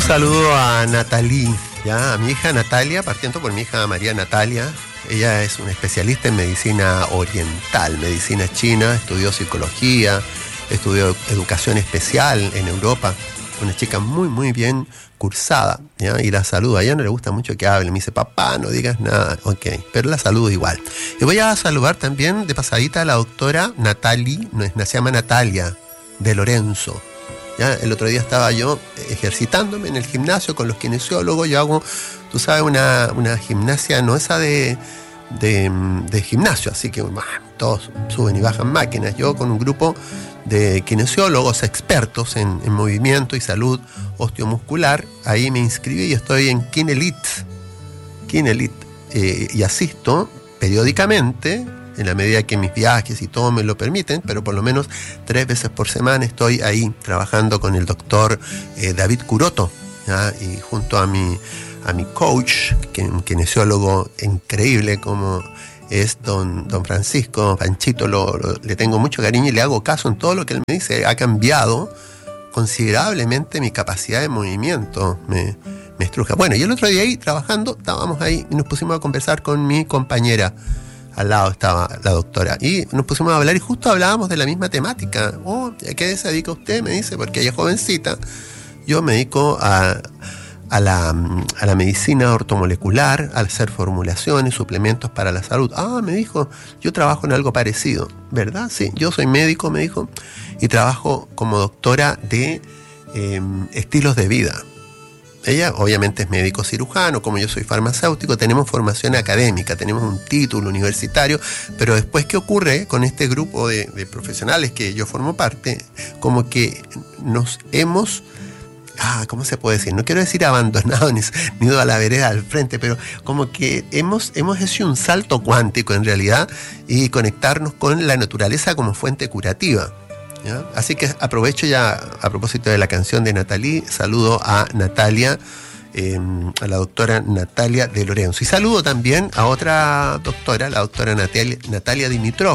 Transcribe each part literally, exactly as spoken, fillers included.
saludo a Natalie, ya, a mi hija Natalia, partiendo por mi hija María Natalia. Ella es una especialista en medicina oriental, medicina china, estudió psicología, estudió educación especial en Europa. Una chica muy, muy bien cursada, ¿ya? Y la saludo. A ella no le gusta mucho que hable. Me dice, papá, no digas nada. Ok, pero la saludo igual. Y voy a saludar también de pasadita a la doctora Natalie, no es, se llama Natalia de Lorenzo. ¿Ya? El otro día estaba yo ejercitándome en el gimnasio con los kinesiólogos. Yo hago, tú sabes, una, una gimnasia, no esa de, de, de gimnasio, así que bah, todos suben y bajan máquinas. Yo con un grupo de kinesiólogos expertos en, en movimiento y salud osteomuscular, ahí me inscribí y estoy en Kinelite, Kinelite eh, y asisto periódicamente, en la medida que mis viajes y todo me lo permiten, pero por lo menos tres veces por semana estoy ahí trabajando con el doctor eh, David Curoto, ¿ya? Y junto a mi, a mi coach, que es un kinesiólogo increíble como es don, don Francisco Panchito, lo, lo, le tengo mucho cariño y le hago caso en todo lo que él me dice. Ha cambiado considerablemente mi capacidad de movimiento, me, me estruja. Bueno, y el otro día ahí trabajando, estábamos ahí y nos pusimos a conversar con mi compañera. Al lado estaba la doctora y nos pusimos a hablar y justo hablábamos de la misma temática. Oh, ¿a qué se dedica usted? Me dice, porque ella es jovencita. Yo me dedico a, a, la, a la medicina ortomolecular, al hacer formulaciones, suplementos para la salud. Ah, me dijo, yo trabajo en algo parecido. ¿Verdad? Sí, yo soy médico, me dijo, y trabajo como doctora de eh, estilos de vida. Ella obviamente es médico cirujano, como yo soy farmacéutico, tenemos formación académica, tenemos un título universitario, pero después, ¿qué ocurre con este grupo de, de profesionales que yo formo parte? Como que nos hemos, ah, ¿cómo se puede decir? No quiero decir abandonado ni, ni ido a la vereda al frente, pero como que hemos, hemos hecho un salto cuántico en realidad y conectarnos con la naturaleza como fuente curativa. ¿Ya? Así que aprovecho ya, a propósito de la canción de Natalie, saludo a Natalia, eh, a la doctora Natalia de Lorenzo. Y saludo también a otra doctora, la doctora Natalia, Natalia Dimitrov,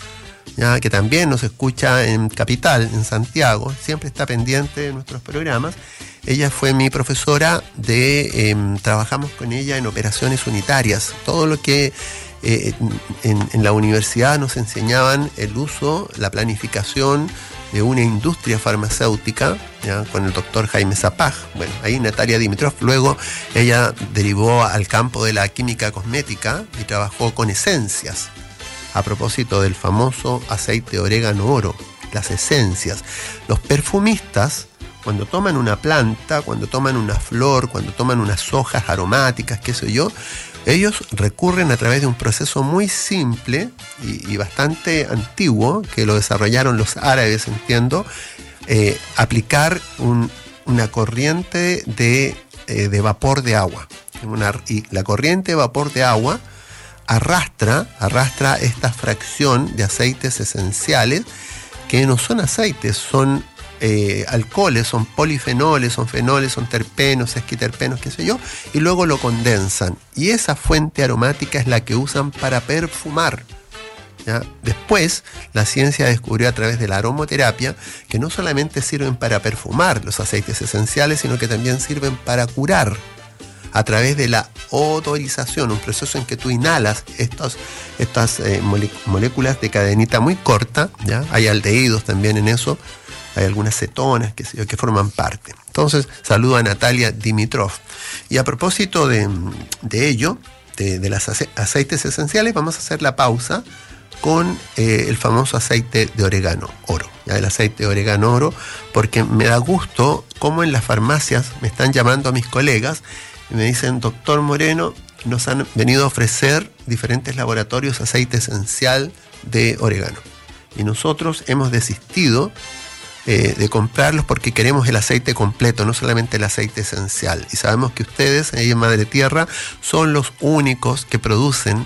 ¿ya? Que también nos escucha en Capital, en Santiago, siempre está pendiente de nuestros programas. Ella fue mi profesora de, eh, trabajamos con ella en operaciones unitarias, todo lo que Eh, en, en la universidad nos enseñaban el uso, la planificación de una industria farmacéutica, ¿ya? Con el doctor Jaime Zapag. Bueno, ahí Natalia Dimitrov, luego ella derivó al campo de la química cosmética y trabajó con esencias, a propósito del famoso aceite orégano oro, las esencias. Los perfumistas, cuando toman una planta, cuando toman una flor, cuando toman unas hojas aromáticas, qué sé yo, ellos recurren a través de un proceso muy simple y, y bastante antiguo, que lo desarrollaron los árabes, entiendo, eh, aplicar un, una corriente de, eh, de vapor de agua. Una, y la corriente de vapor de agua arrastra, arrastra esta fracción de aceites esenciales, que no son aceites, son Eh, alcoholes, son polifenoles, son fenoles, son terpenos, esquiterpenos, qué sé yo, y luego lo condensan. Y esa fuente aromática es la que usan para perfumar, ¿ya? Después, la ciencia descubrió a través de la aromaterapia que no solamente sirven para perfumar los aceites esenciales, sino que también sirven para curar a través de la odorización, un proceso en que tú inhalas estos, estas eh, mole, moléculas de cadenita muy corta, ¿ya? Hay aldehídos también en eso. Hay algunas cetonas que, que forman parte. Entonces, saludo a Natalia Dimitrov. Y a propósito de, de ello, de, de los aceites esenciales, vamos a hacer la pausa con eh, el famoso aceite de orégano oro. ¿Ya? El aceite de orégano oro, porque me da gusto cómo en las farmacias me están llamando a mis colegas y me dicen, doctor Moreno, nos han venido a ofrecer diferentes laboratorios aceite esencial de orégano. Y nosotros hemos desistido Eh, de comprarlos porque queremos el aceite completo, no solamente el aceite esencial. Y sabemos que ustedes, ahí en Madre Tierra, son los únicos que producen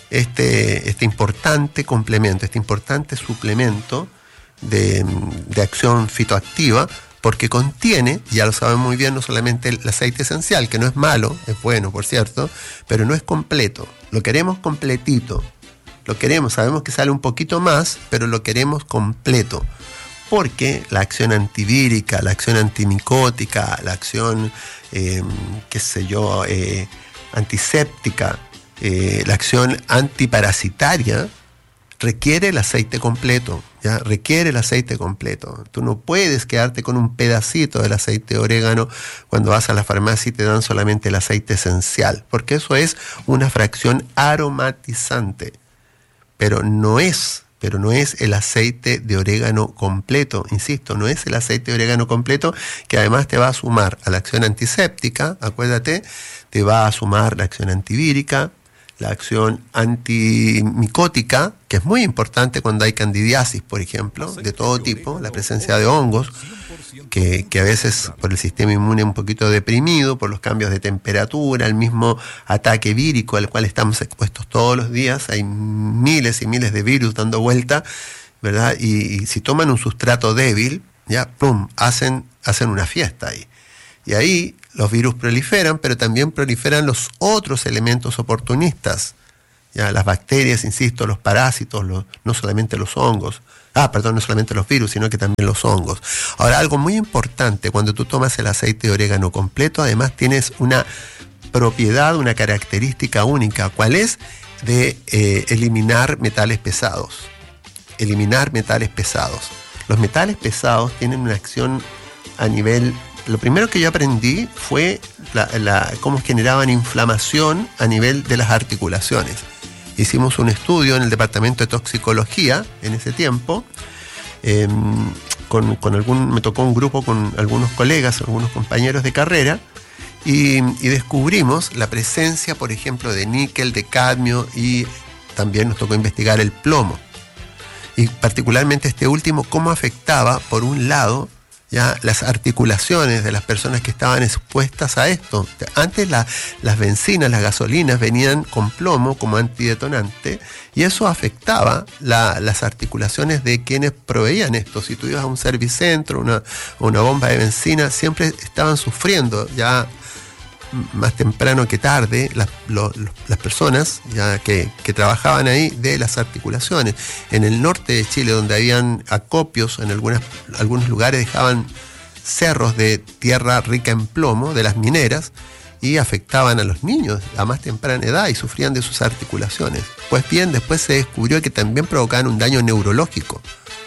este, este importante complemento, este importante suplemento de, de acción fitoactiva, porque contiene, ya lo saben muy bien, no solamente el aceite esencial, que no es malo, es bueno, por cierto, pero no es completo. Lo queremos completito. Lo queremos, sabemos que sale un poquito más, pero lo queremos completo. porque la acción antivírica, la acción antimicótica, la acción, eh, qué sé yo, eh, antiséptica, eh, la acción antiparasitaria, requiere el aceite completo, ¿ya? Requiere el aceite completo. Tú no puedes quedarte con un pedacito del aceite de orégano cuando vas a la farmacia y te dan solamente el aceite esencial, porque eso es una fracción aromatizante, pero no es, pero no es el aceite de orégano completo, insisto, no es el aceite de orégano completo, que además te va a sumar a la acción antiséptica, acuérdate, te va a sumar la acción antivírica, la acción antimicótica, que es muy importante cuando hay candidiasis, por ejemplo, de todo tipo, la presencia de hongos, que, que a veces por el sistema inmune un poquito deprimido, por los cambios de temperatura, el mismo ataque vírico al cual estamos expuestos todos los días, hay miles y miles de virus dando vuelta, ¿verdad? Y, y si toman un sustrato débil, ya, ¡pum!, hacen, hacen una fiesta ahí. Y ahí los virus proliferan, pero también proliferan los otros elementos oportunistas. Ya, las bacterias, insisto, los parásitos, los, no solamente los hongos. Ah, perdón, no solamente los virus, sino que también los hongos. Ahora, algo muy importante, cuando tú tomas el aceite de orégano completo, además tienes una propiedad, una característica única. ¿Cuál es? De eh, eliminar metales pesados. Eliminar metales pesados. Los metales pesados tienen una acción a nivel... Lo primero que yo aprendí fue la, la, cómo generaban inflamación a nivel de las articulaciones. Hicimos un estudio en el departamento de toxicología en ese tiempo. Eh, con, con algún, me tocó un grupo con algunos colegas, algunos compañeros de carrera, y, y descubrimos la presencia, por ejemplo, de níquel, de cadmio, y también nos tocó investigar el plomo. Y particularmente este último, cómo afectaba, por un lado, ya las articulaciones de las personas que estaban expuestas a esto. Antes la, las bencinas, las gasolinas venían con plomo como antidetonante, y eso afectaba la, las articulaciones de quienes proveían esto. Si tú ibas a un servicentro, una, una bomba de benzina, siempre estaban sufriendo ya más temprano que tarde las, lo, las personas ya que, que trabajaban ahí de las articulaciones. En el norte de Chile, donde habían acopios, en algunas, algunos lugares dejaban cerros de tierra rica en plomo, de las mineras, y afectaban a los niños a más temprana edad y sufrían de sus articulaciones. Pues bien, después se descubrió que también provocaban un daño neurológico.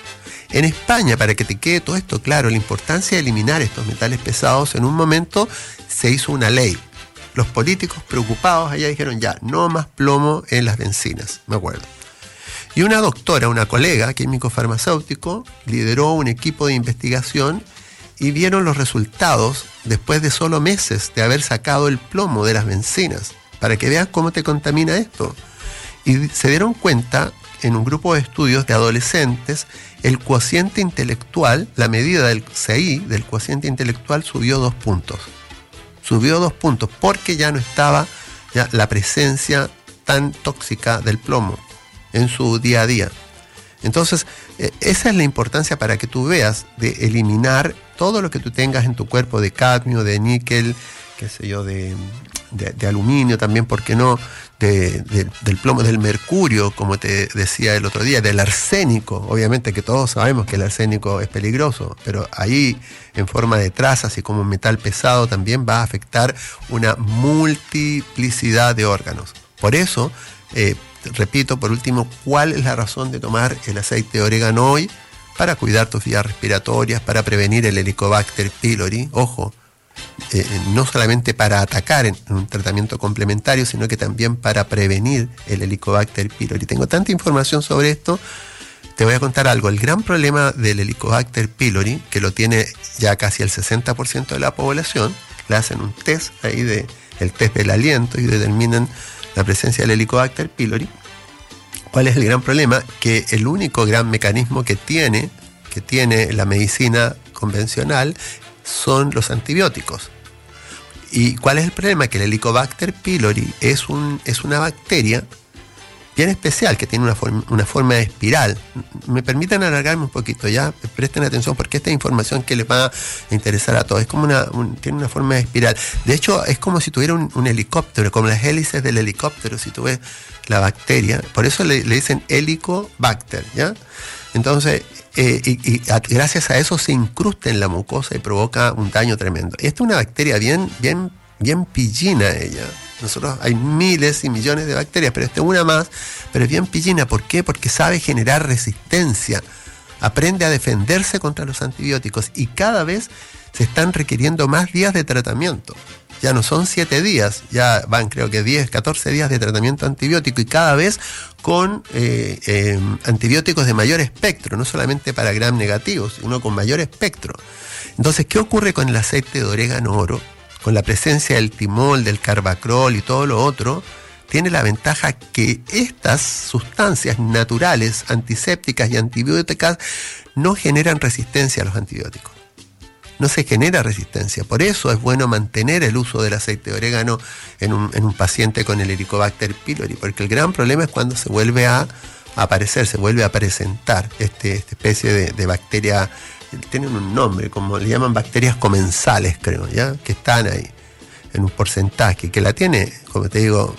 En España, para que te quede todo esto claro, la importancia de eliminar estos metales pesados, en un momento se hizo una ley. Los políticos preocupados allá dijeron ya, no más plomo en las bencinas, me acuerdo. Y una doctora, una colega, químico farmacéutico, lideró un equipo de investigación y vieron los resultados después de solo meses de haber sacado el plomo de las bencinas, para que veas cómo te contamina esto. Y se dieron cuenta, en un grupo de estudios de adolescentes, el cociente intelectual, la medida del C I, del cociente intelectual, subió dos puntos. Subió dos puntos porque ya no estaba ya la presencia tan tóxica del plomo en su día a día. Entonces, eh, esa es la importancia para que tú veas de eliminar todo lo que tú tengas en tu cuerpo de cadmio, de níquel, qué sé yo, de, de, de aluminio también, ¿por qué no? De, de, del plomo, del mercurio, como te decía el otro día, del arsénico. Obviamente que todos sabemos que el arsénico es peligroso, pero ahí en forma de trazas y como metal pesado también va a afectar una multiplicidad de órganos. Por eso, eh, repito, por último, ¿cuál es la razón de tomar el aceite de orégano hoy? Para cuidar tus vías respiratorias, para prevenir el Helicobacter pylori, ojo, Eh, no solamente para atacar en, en un tratamiento complementario, sino que también para prevenir el Helicobacter pylori. Tengo tanta información sobre esto, te voy a contar algo. El gran problema del Helicobacter pylori, que lo tiene ya casi el sesenta por ciento de la población, le hacen un test ahí, de, el test del aliento, y determinan la presencia del Helicobacter pylori. ¿Cuál es el gran problema? Que el único gran mecanismo que tiene, que tiene la medicina convencional son los antibióticos. ¿Y cuál es el problema? Que el Helicobacter pylori es, un, es una bacteria bien especial, que tiene una, forma, una forma de espiral. Me permiten alargarme un poquito, ya, presten atención porque esta información que les va a interesar a todos, es como una, un, tiene una forma de espiral. De hecho, es como si tuviera un, un helicóptero, como las hélices del helicóptero, si tú ves la bacteria, por eso le, le dicen Helicobacter, ¿ya? Entonces, eh, y, y a, gracias a eso se incrusta en la mucosa y provoca un daño tremendo. Esta es una bacteria bien, bien, bien pillina ella. Nosotros hay miles y millones de bacterias, pero esta es una más, pero es bien pillina. ¿Por qué? Porque sabe generar resistencia, aprende a defenderse contra los antibióticos y cada vez se están requiriendo más días de tratamiento. Ya no son siete días, ya van creo que diez, catorce días de tratamiento antibiótico y cada vez con eh, eh, antibióticos de mayor espectro, no solamente para gram negativos, sino con mayor espectro. Entonces, ¿qué ocurre con el aceite de orégano oro? Con la presencia del timol, del carbacrol y todo lo otro, tiene la ventaja que estas sustancias naturales, antisépticas y antibióticas, no generan resistencia a los antibióticos. No se genera resistencia. Por eso es bueno mantener el uso del aceite de orégano en un, en un paciente con el Helicobacter pylori, porque el gran problema es cuando se vuelve a aparecer, se vuelve a presentar este, esta especie de, de bacteria. Tienen un nombre, como le llaman bacterias comensales, creo, ¿ya? Que están ahí en un porcentaje, que la tiene, como te digo,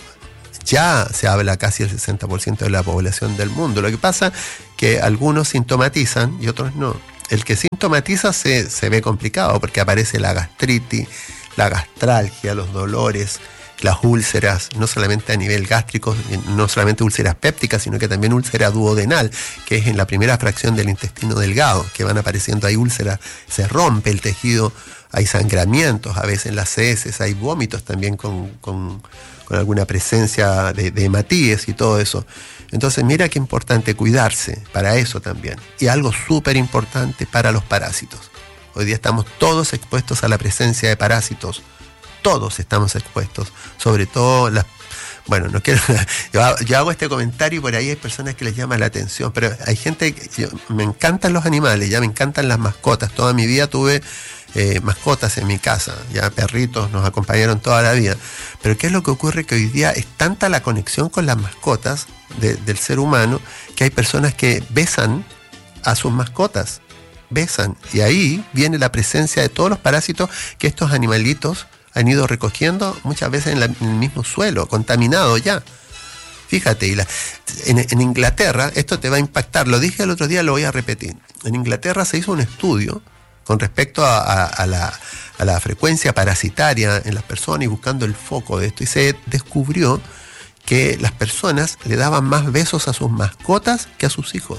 ya se habla casi el sesenta por ciento de la población del mundo. Lo que pasa es que algunos sintomatizan y otros no. El que sintomatiza se, se ve complicado porque aparece la gastritis, la gastralgia, los dolores, las úlceras, no solamente a nivel gástrico, no solamente úlceras pépticas, sino que también úlcera duodenal, que es en la primera fracción del intestino delgado, que van apareciendo, hay úlceras, se rompe el tejido, hay sangramientos, a veces en las heces, hay vómitos también con, con, con alguna presencia de, de hematíes y todo eso. Entonces, mira qué importante cuidarse para eso también. Y algo súper importante para los parásitos. Hoy día estamos todos expuestos a la presencia de parásitos. Todos estamos expuestos. Sobre todo las... Bueno, no quiero... Yo, yo hago este comentario y por ahí hay personas que les llama la atención. Pero hay gente... Que, yo, me encantan los animales, ya me encantan las mascotas. Toda mi vida tuve... Eh, mascotas en mi casa, ya perritos nos acompañaron toda la vida. Pero ¿qué es lo que ocurre? Que hoy día es tanta la conexión con las mascotas de, del ser humano que hay personas que besan a sus mascotas, besan, y ahí viene la presencia de todos los parásitos que estos animalitos han ido recogiendo muchas veces en, la, en el mismo suelo, contaminado ya. Fíjate, y la, en, en Inglaterra, esto te va a impactar, lo dije el otro día, lo voy a repetir. En Inglaterra se hizo un estudio con respecto a, a, a, la, a la frecuencia parasitaria en las personas y buscando el foco de esto. Y se descubrió que las personas le daban más besos a sus mascotas que a sus hijos.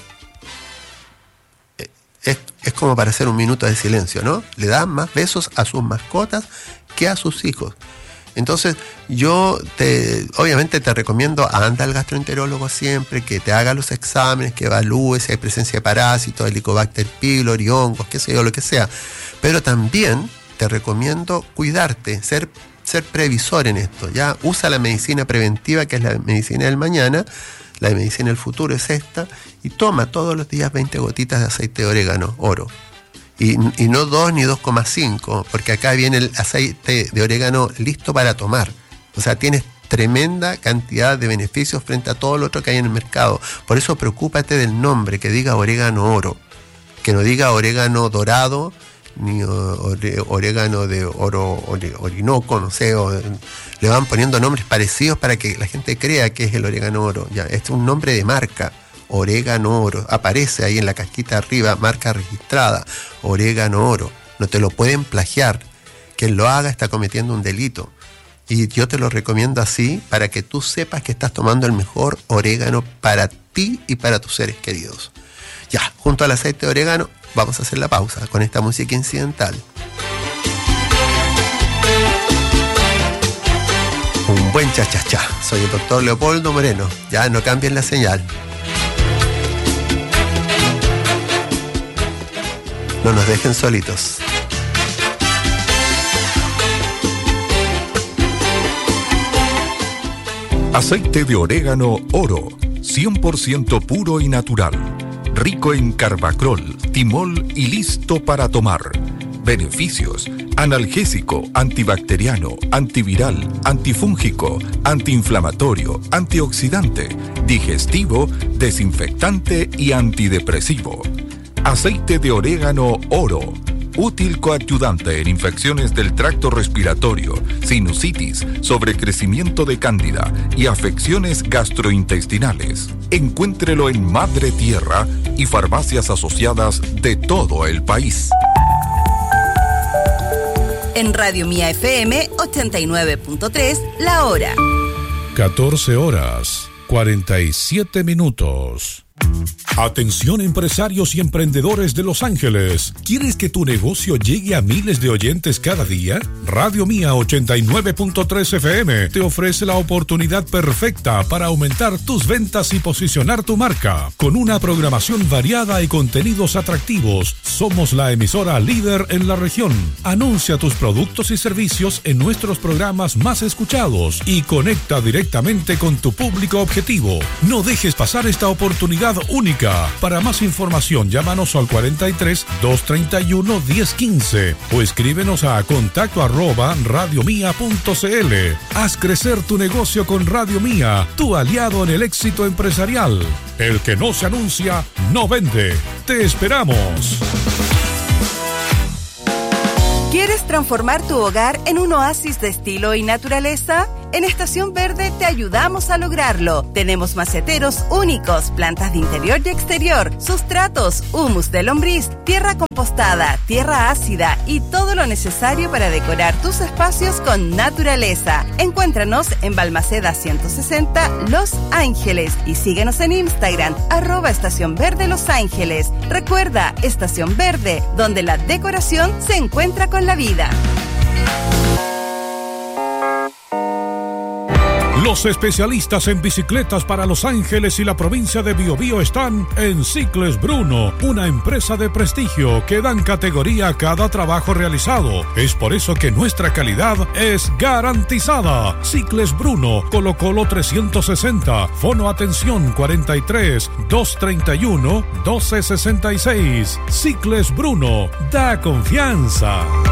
Es, es como para hacer un minuto de silencio, ¿no? Le dan más besos a sus mascotas que a sus hijos. Entonces, yo te, obviamente te recomiendo, anda al gastroenterólogo siempre, que te haga los exámenes, que evalúe si hay presencia de parásitos, Helicobacter pylori, hongos, qué sé yo, lo que sea. Pero también te recomiendo cuidarte, ser, ser previsor en esto, ¿ya? Usa la medicina preventiva, que es la medicina del mañana, la medicina del futuro es esta, y toma todos los días veinte gotitas de aceite de orégano, oro. Y, y no dos ni dos coma cinco, porque acá viene el aceite de orégano listo para tomar. O sea, tienes tremenda cantidad de beneficios frente a todo lo otro que hay en el mercado. Por eso preocúpate del nombre, que diga orégano oro, que no diga orégano dorado, ni orégano de oro orinoco, no sé, o, le van poniendo nombres parecidos para que la gente crea que es el orégano oro. Ya, este es un nombre de marca. Orégano oro, aparece ahí en la casquita arriba, marca registrada, orégano oro, no te lo pueden plagiar, quien lo haga está cometiendo un delito, y yo te lo recomiendo así para que tú sepas que estás tomando el mejor orégano para ti y para tus seres queridos. Ya, junto al aceite de orégano, vamos a hacer la pausa con esta música incidental. Un buen cha-cha-cha, soy el doctor Leopoldo Moreno, ya no cambien la señal. No nos dejen solitos. Aceite de orégano oro, cien por ciento puro y natural, rico en carbacrol, timol y listo para tomar. Beneficios: analgésico, antibacteriano, antiviral, antifúngico, antiinflamatorio, antioxidante, digestivo, desinfectante y antidepresivo. Aceite de orégano Oro. Útil coadyuvante en infecciones del tracto respiratorio, sinusitis, sobrecrecimiento de cándida y afecciones gastrointestinales. Encuéntrelo en Madre Tierra y farmacias asociadas de todo el país. En Radio Mía F M ochenta y nueve punto tres, la hora. catorce horas, cuarenta y siete minutos. Atención empresarios y emprendedores de Los Ángeles. ¿Quieres que tu negocio llegue a miles de oyentes cada día? Radio Mía ochenta y nueve punto tres F M te ofrece la oportunidad perfecta para aumentar tus ventas y posicionar tu marca. Con una programación variada y contenidos atractivos, somos la emisora líder en la región. Anuncia tus productos y servicios en nuestros programas más escuchados y conecta directamente con tu público objetivo. No dejes pasar esta oportunidad única. Para más información, llámanos al cuarenta y tres, doscientos treinta y uno, diez quince o escríbenos a contacto arroba radiomía punto cl. Haz crecer tu negocio con Radio Mía, tu aliado en el éxito empresarial. El que no se anuncia, no vende. Te esperamos. ¿Quieres transformar tu hogar en un oasis de estilo y naturaleza? En Estación Verde te ayudamos a lograrlo. Tenemos maceteros únicos, plantas de interior y exterior, sustratos, humus de lombriz, tierra compostada, tierra ácida y todo lo necesario para decorar tus espacios con naturaleza. Encuéntranos en Balmaceda ciento sesenta, Los Ángeles, y síguenos en Instagram, arroba Estación Verde Los Ángeles. Recuerda, Estación Verde, donde la decoración se encuentra con la vida. Los especialistas en bicicletas para Los Ángeles y la provincia de Biobío están en Cicles Bruno, una empresa de prestigio que dan categoría a cada trabajo realizado. Es por eso que nuestra calidad es garantizada. Cicles Bruno, Colo Colo trescientos sesenta, Fono Atención cuarenta y tres, doscientos treinta y uno, doce sesenta y seis. Cicles Bruno, da confianza.